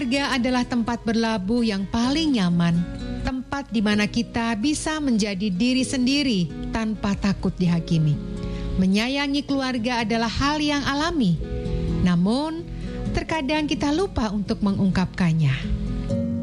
Keluarga adalah tempat berlabuh yang paling nyaman, tempat di mana kita bisa menjadi diri sendiri tanpa takut dihakimi. Menyayangi keluarga adalah hal yang alami, namun terkadang kita lupa untuk mengungkapkannya.